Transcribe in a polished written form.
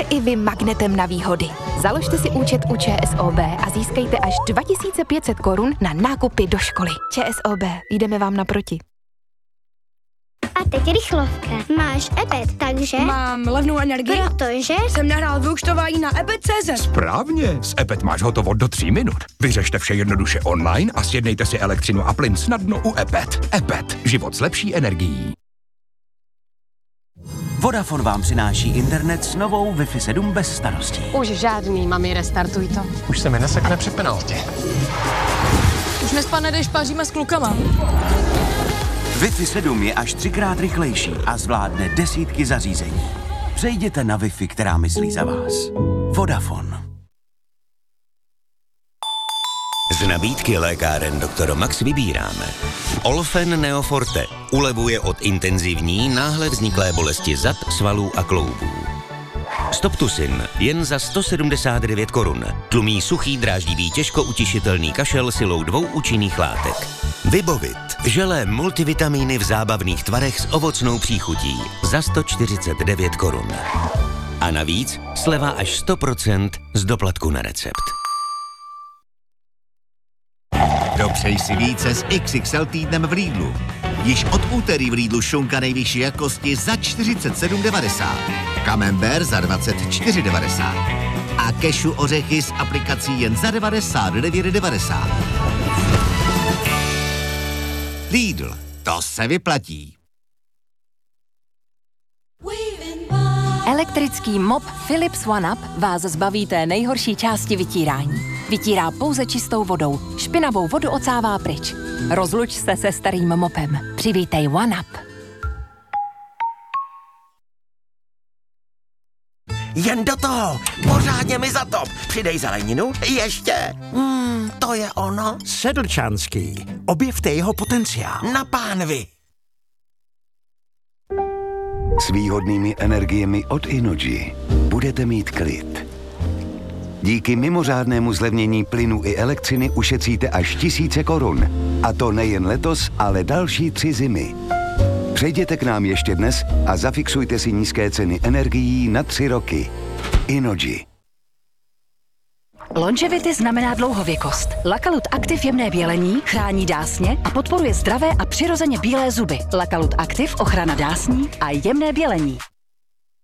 i vy magnetem na výhody. Založte si účet u ČSOB a získejte až 2500 korun na nákupy do školy. ČSOB, jdeme vám naproti. A teď rychlovka. Máš EBET, takže... Mám levnou energii. Protože... Jsem nahrál vyúčtování na ebet.cz. Správně, s EBET máš hotovo do 3 minut. Vyřešte vše jednoduše online a sjednejte si elektřinu a plyn snadno u EBET. EBET, život s lepší energií. Vodafone vám přináší internet s novou Wi-Fi 7 bez starostí. Už žádný, mami, restartuj to. Už se mi nesekne při penaltě. Už nespadne, když paříme s klukama. Wi-Fi 7 je až 3krát rychlejší a zvládne desítky zařízení. Přejděte na Wi-Fi, která myslí za vás. Vodafone. Z nabídky lékáren Dr. Max vybíráme Olfen Neoforte. Ulevuje od intenzivní, náhle vzniklé bolesti zad, svalů a kloubů. Stoptusin jen za 179 korun. Tlumí suchý, dráždivý, těžko utišitelný kašel silou 2 účinných látek. Vybovit. Želé multivitamíny v zábavných tvarech s ovocnou příchutí za 149 korun. A navíc sleva až 100% z doplatku na recept. Dopřej si více s XXL týdnem v Lidlu. Již od úterý v Lidlu šunka nejvyšší jakosti za 47,90. Camembert za 24,90. A kešu ořechy s aplikací jen za 99,90. Lidl, to se vyplatí. Elektrický mop Philips OneUp vás zbaví té nejhorší části vytírání. Vytírá pouze čistou vodou. Špinavou vodu odsává pryč. Rozluč se se starým mopem. Přivítej OneUp. Jen do toho! Pořádně mi zatop! Přidej zeleninu, ještě! To je ono. Sedlčanský. Objevte jeho potenciál. Na pánvi! S výhodnými energiemi od Innogy budete mít klid. Díky mimořádnému zlevnění plynu i elektřiny ušetříte až tisíce korun. A to nejen letos, ale další 3 zimy. Přejděte k nám ještě dnes a zafixujte si nízké ceny energií na 3 roky. Innogy. Longevity znamená dlouhověkost. Lakalut Active jemné bělení chrání dásně a podporuje zdravé a přirozeně bílé zuby. Lakalut Active ochrana dásní a jemné bělení.